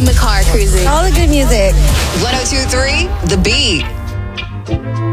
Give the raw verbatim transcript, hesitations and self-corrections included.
in the car cruising. All the good music. one oh two point three The Beat.